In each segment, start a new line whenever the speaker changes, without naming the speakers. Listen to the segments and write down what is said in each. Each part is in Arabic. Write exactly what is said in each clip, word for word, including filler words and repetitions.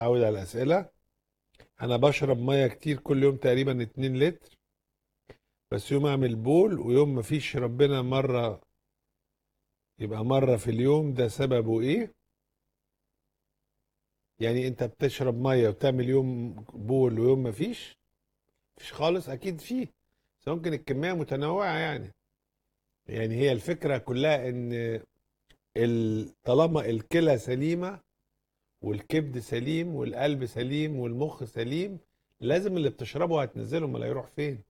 عود على الأسئلة. أنا بشرب مية كتير كل يوم تقريبا اتنين لتر، بس يوم أعمل بول ويوم مفيش ربنا مرة، يبقى مرة في اليوم. ده سببه إيه؟ يعني أنت بتشرب مية وتعمل يوم بول ويوم مفيش؟ مفيش خالص؟ أكيد فيه، بس ممكن الكمية متنوعة يعني. يعني هي الفكرة كلها إن ال- طالما الكلى سليمة والكبد سليم والقلب سليم والمخ سليم، لازم اللي بتشربه هتنزله، امال هيروح فين؟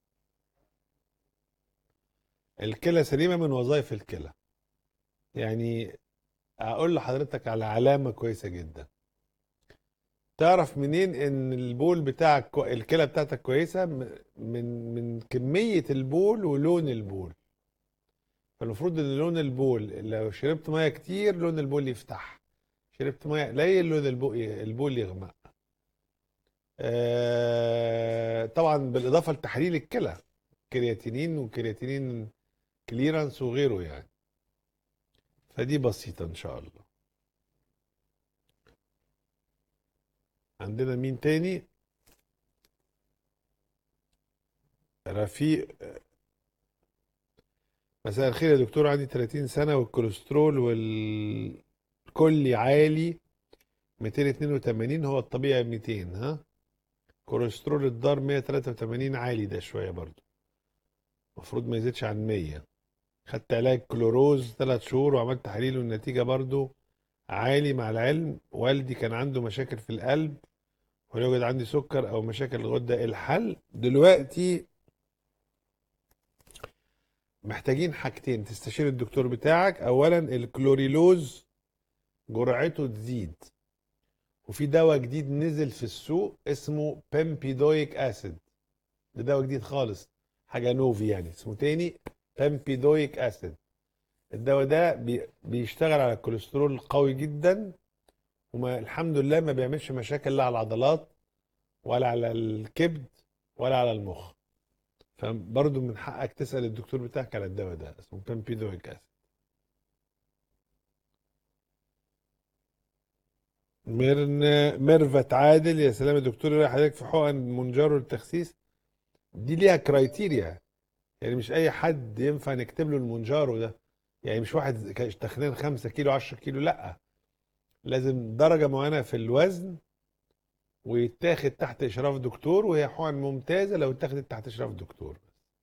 الكلى سليمة من وظائف الكلى. يعني اقول لحضرتك على علامة كويسة جدا. تعرف منين ان البول بتاعك كو... الكلى بتاعتك كويسة؟ م- من من كمية البول ولون البول. فالمفروض ان لون البول، لو شربت ميه كتير لون البول يفتح، شربت ميه قليل لون البول البول يغمق. آه طبعا بالاضافة لتحليل الكلى، كرياتينين وكرياتينين كليرانس وغيره يعني. فدي بسيطة ان شاء الله. عندنا مين تاني؟ رفيق. مساء الخير يا دكتور، عندي ثلاثين سنة والكوليسترول والكلي عالي مئتين واثنين وثمانين، هو الطبيعي مئتين. ها، كوليسترول الدار مئة وثلاثة وثمانين، عالي ده شوية برضو، المفروض ما يزيدش عن مية. خدت علاج كلوروز ثلاث شهور وعملت تحاليل والنتيجة برضو عالي. مع العلم والدي كان عنده مشاكل في القلب ولو يوجد عندي سكر او مشاكل الغدة. الحل دلوقتي محتاجين حاجتين تستشير الدكتور بتاعك. اولا الكلوريلوز جرعته تزيد، وفي دواء جديد نزل في السوق اسمه بامبيدويك اسيد. ده دواء جديد خالص، حاجة نوفي يعني، اسمه تاني بامبيدويك اسيد. الدواء ده بي بيشتغل على الكوليسترول قوي جدا، وما الحمد لله ما بيعملش مشاكل لا على العضلات ولا على الكبد ولا على المخ. فبرضه من حقك تسأل الدكتور بتاعك على الدواء ده، اسمه بامبيدويك اسيد. ميرن ميرفت عادل، يا سلام يا دكتور، إيه رأي حضرتك في حقن مونجارو للتخسيس؟ دي ليها كرايتيريا، يعني مش اي حد ينفع نكتب له المونجارو ده. يعني مش واحد ك- تخنان خمسة كيلو عشرة كيلو، لا، لازم درجة معينة في الوزن ويتاخد تحت اشراف دكتور، وهي حقن ممتازة لو اتاخدت تحت اشراف دكتور.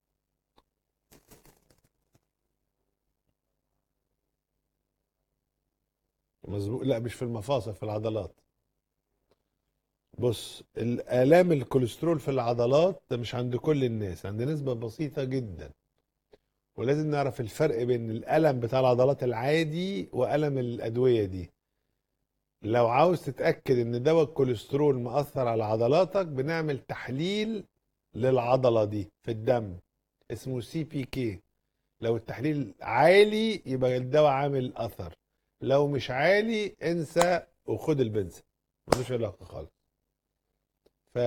مظبوط، لا مش في المفاصل، في العضلات. بص، الآلام الكوليسترول في العضلات ده مش عند كل الناس، عند نسبة بسيطة جدا. ولازم نعرف الفرق بين الألم بتاع العضلات العادي وألم الأدوية دي. لو عاوز تتأكد ان دواء الكوليسترول مأثر على عضلاتك، بنعمل تحليل للعضلة دي في الدم اسمه سي بي كي. لو التحليل عالي يبقى الدواء عامل أثر، لو مش عالي انسى وخد البنسة، ملوش علاقة خالص. ف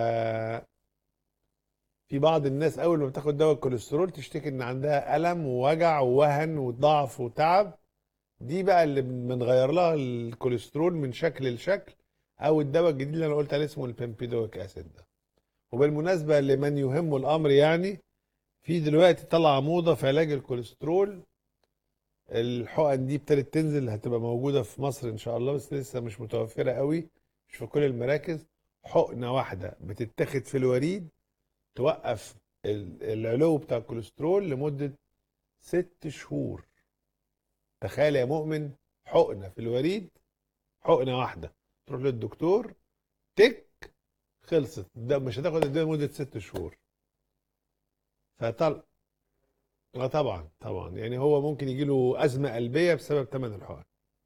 في بعض الناس اول ما بتاخد دواء الكوليسترول تشتكي ان عندها ألم ووجع ووهن وضعف وتعب. دي بقى اللي بنغير لها الكوليسترول من شكل لشكل، او الدواء الجديد اللي انا قلت عليه اسمه البيمبيدويك اسيد ده. وبالمناسبه لمن يهمه الامر يعني، في دلوقتي طلع موضه في علاج الكوليسترول. الحقن دي ابتدت تنزل، هتبقى موجوده في مصر ان شاء الله، بس لسه مش متوفره قوي، مش في كل المراكز. حقنه واحده بتتاخد في الوريد، توقف ال- العلو بتاع الكوليسترول لمده ست شهور. تخيل يا مؤمن، حقنه في الوريد، حقنه واحده، تروح للدكتور، تك، خلصت. ده مش هتاخد الدواء لمده ست شهور. فطل اه طبعا طبعا، يعني هو ممكن يجي له ازمه قلبيه بسبب ثمن الحقن.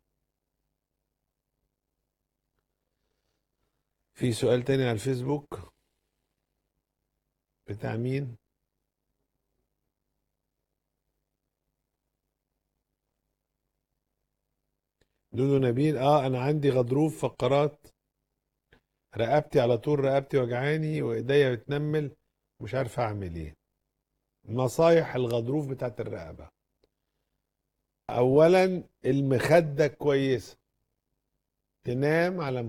في سؤال تاني على الفيسبوك، بتاع مين؟ لولو نبيل. اه انا عندي غضروف فقرات رقبتي، على طول رقبتي وجعاني وايديا بتنمل، مش عارف اعمل ايه. نصايح الغضروف بتاعت الرقبه: اولا المخده كويسه، تنام على